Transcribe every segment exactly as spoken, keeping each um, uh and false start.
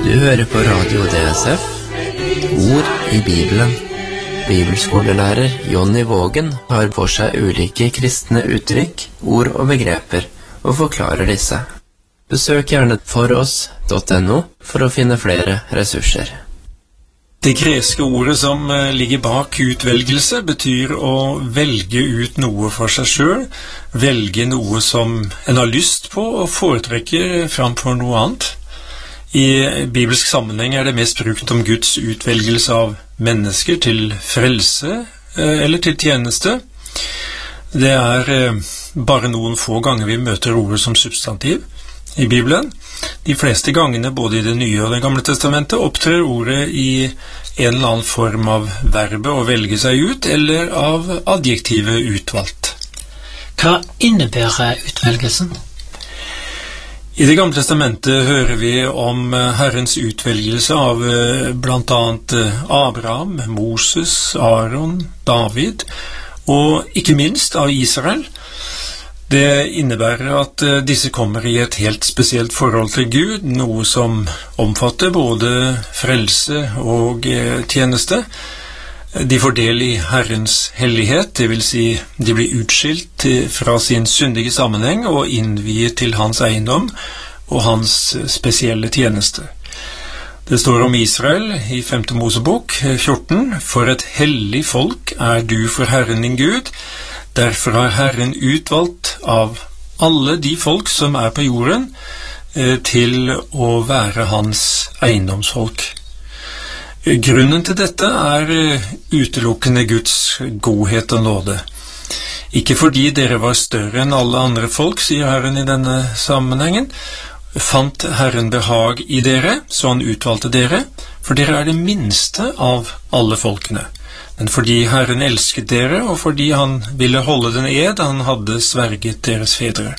Du hører på Radio D S F, Ord i Bibelen. Bibelskolelærer Jonny Vågen har for seg ulike kristne uttrykk, ord og begreper, og forklarer disse. Besøk gjerne foross punktum no for å finne flere ressurser. Det greske ordet som ligger bak utvelgelse betyr å velge ut noe for seg selv, velge noe som en har lyst på og foretrekker framfor noe annet. I bibelsk sammenheng er det mest brukt om Guds utvelgelse av mennesker til frelse eller til tjeneste. Det er bare noen få ganger vi møter ordet som substantiv i Bibelen. De fleste gangene, både i det nye og det gamle testamentet, opptrer ordet i en eller annen form av verbet å velge seg ut, eller av adjektivet utvalgt. Hva innebærer utvelgelsen? I det gamle testamentet hører vi om Herrens utvelgelse av blant annet Abraham, Moses, Aaron, David, og ikke minst av Israel. Det innebærer at disse kommer i et helt spesielt forhold til Gud, noe som omfatter både frelse og tjeneste. De får del i Herrens hellighet, det vil si de blir utskilt fra sin syndige sammenheng og innviet til hans eiendom og hans spesielle tjeneste. Det står om Israel i femte Mosebok fjorten, «For et hellig folk er du for Herren din Gud, derfor har Herren utvalgt av alle de folk som er på jorden til å være hans eiendomsfolk». Grunnen til dette er utelukkende Guds godhet og nåde. Ikke fordi dere var større enn alle andre folk, sier Herren i denne sammenhengen, fant Herren behag i dere, så han utvalgte dere, for dere er det minste av alle folkene. Men fordi Herren elsket dere, og fordi han ville holde den ed han hadde sverget deres fedre.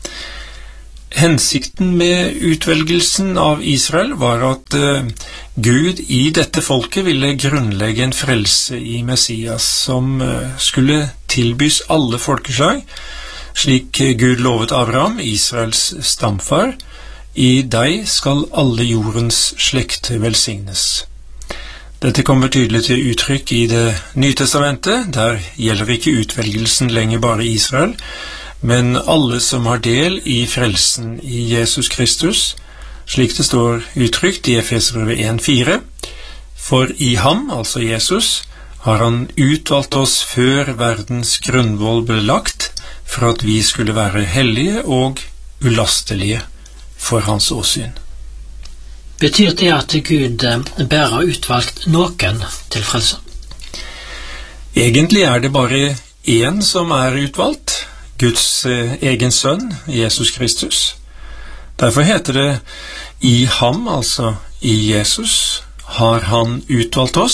Hensikten med utvelgelsen av Israel var at uh, Gud i dette folket ville grunnlegge en frelse i Messias som uh, skulle tilbys alle folkeslag, slik Gud lovet Abraham, Israels stamfar. I deg skal alle jordens slekter velsignes. Dette kommer tydelig til uttrykk i det Nye testamentet. Der gjelder ikke utvelgelsen lenger bare Israel, men alle som har del i frelsen i Jesus Kristus, slik det står uttrykt i Efeserbrevet en fire. For i ham, altså Jesus, har han utvalgt oss før verdens grunnvoll ble lagt, for at vi skulle være hellige og ulastelige for hans åsyn. Betyr det at Gud bare har utvalgt noen til frelse? Egentlig er det bare én som er utvalgt, Guds egen sønn, Jesus Kristus. Derfor heter det i ham, altså i Jesus, har han utvalgt oss.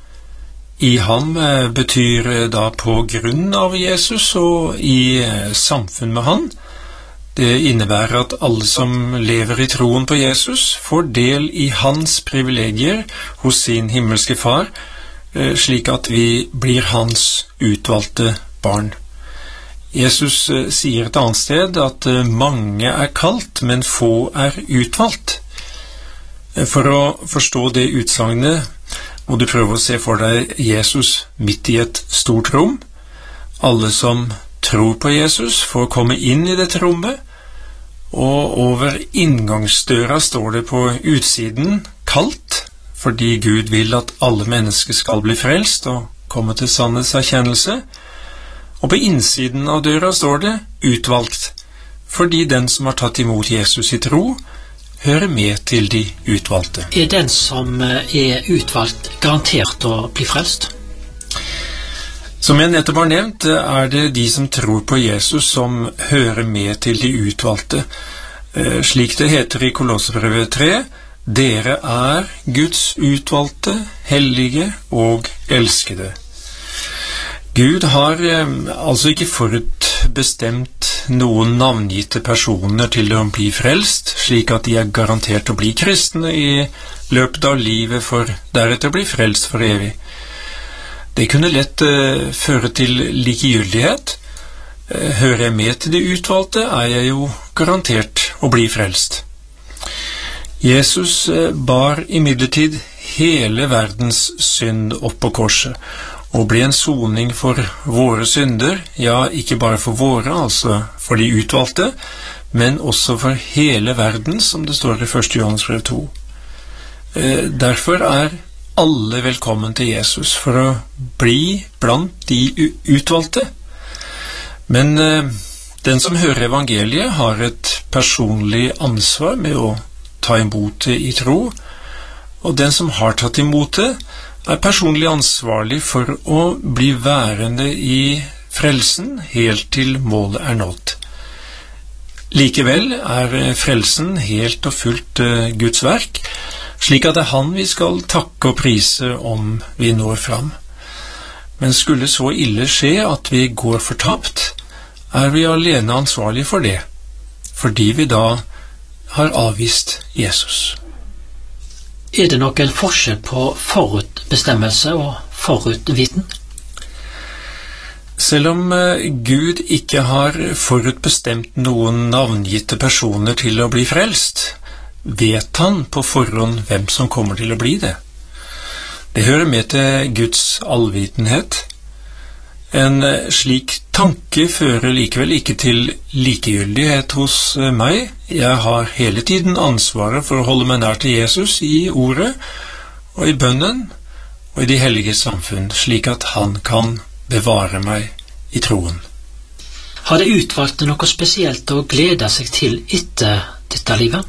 I ham betyr da på grunn av Jesus og i samfunn med han. Det innebærer at alle som lever i troen på Jesus får del i hans privilegier hos sin himmelske far, slik at vi blir hans utvalgte barn. Jesus sier et annet sted at mange er kalt, men få er utvalgt. For å forstå det utsagnet må du prøve å se for deg Jesus midt i et stort rom. Alle som tror på Jesus får komme inn i dette rommet, og over inngangsdøra står det på utsiden kaldt, fordi Gud vil at alle mennesker skal bli frelst og komme til sannhetserkjennelse. Og på innsiden av døra står det utvalgt, fordi den som har tatt imot Jesus i tro, hører med til de utvalgte. Er den som er utvalgt garantert å bli frelst? Som jeg nettopp har nevnt, er det de som tror på Jesus som hører med til de utvalgte. Slik det heter i Kolosserbrevet tre, dere er Guds utvalgte, hellige og elskede. Gud har eh, altså ikke forutbestemt noen navngitte personer til å bli frelst, slik at de er garantert å bli kristne i løpet av livet for deretter å bli frelst for evig. Det kunne lett eh, føre til likegyldighet. Eh, hører jeg med til de utvalgte, er jeg jo garantert å bli frelst. Jesus bar imidlertid hele verdens synd opp på korset, og ble en soning for våre synder, ja, ikke bare for våre, altså for de utvalgte, men også for hele verden, som det står i første Johannes brev to. Derfor er alle velkommen til Jesus for å bli blant de utvalgte. Men den som hører evangeliet har et personlig ansvar med å ta imot det i tro, og den som har tatt imot det, er personlig ansvarlig for å bli værende i frelsen helt til målet er nådd. Likevel er frelsen helt og fullt Guds verk, slik at det er han vi skal takke og prise om vi når fram. Men skulle så ille skje at vi går fortapt, er vi alene ansvarlig for det, fordi vi da har avvist Jesus. Er det nok en forskjell på forutbestemmelse og forutviten? Selv om Gud ikke har forutbestemt noen navngitte personer til å bli frelst, vet han på forhånd hvem som kommer til å bli det. Det hører med til Guds allvitenhet. En slik tanke fører likevel ikke til likegyldighet hos meg. Jeg har hele tiden ansvaret for å holde meg nær til Jesus i ordet og i bønnen og i de hellige samfunn, slik at han kan bevare meg i troen. Har det utvalgte noe spesielt å glede seg til etter dette livet?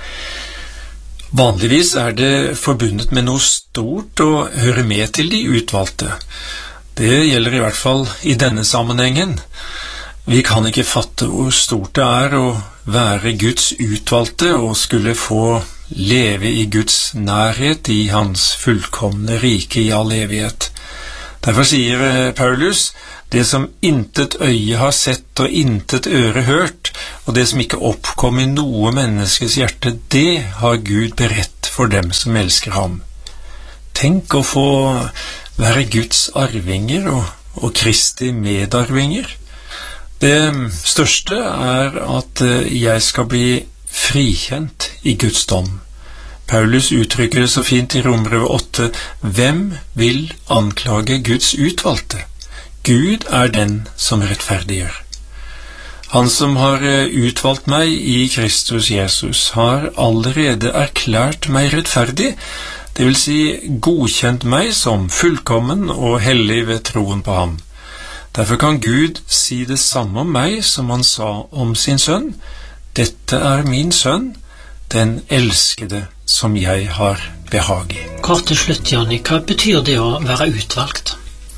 Vanligvis er det forbundet med noe stort å høre med til de utvalgte. Det gjelder i hvert fall i denne sammenhengen. Vi kan ikke fatte hvor stort det er å være Guds utvalgte og skulle få leve i Guds nærhet i hans fullkomne rike i all evighet. Derfor sier Paulus, det som intet øye har sett og intet øre hørt, og det som ikke oppkom i noe menneskes hjerte, det har Gud beredt for dem som elsker ham. Tenk å få være Guds arvinger og, og Kristi medarvinger. Det største er at jeg skal bli frikjent i Guds dom. Paulus uttrykker det så fint i Romerbrevet åtte, hvem vil anklage Guds utvalgte? Gud er den som rettferdiggjør. Han som har utvalgt meg i Kristus Jesus, har allerede erklært meg rettferdig, det vil si godkjent meg som fullkommen og hellig ved troen på ham. Derfor kan Gud si det samme om meg som han sa om sin sønn. Dette er min sønn, den elskede som jeg har behag i. Kort til slutt, Janni, hva betyr det å være utvalgt?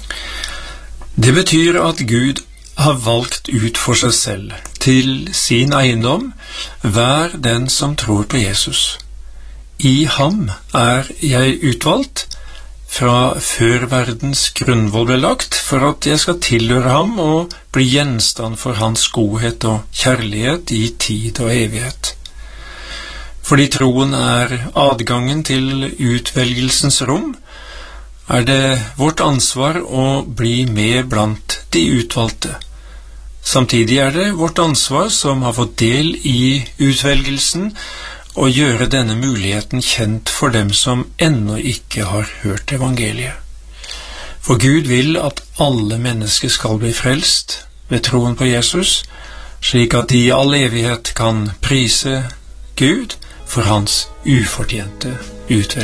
Det betyr at Gud har valgt ut for seg selv, til sin eiendom, hver den som tror på Jesus. I ham er jeg utvalgt, fra før verdens grunnvoll ble lagt, for at jeg skal tilhøre ham og bli gjenstand for hans godhet og kjærlighet i tid og evighet. Fordi troen er adgangen til utvelgelsens rom, er det vårt ansvar å bli med blant de utvalgte. Samtidig er det vårt ansvar som har fått del i utvelgelsen, og gjøre denne muligheten kjent for dem som ennå ikke har hørt evangeliet. For Gud vil at alle mennesker skal bli frelst ved troen på Jesus, slik at de i all evighet kan prise Gud for hans ufortjente utvelgelse.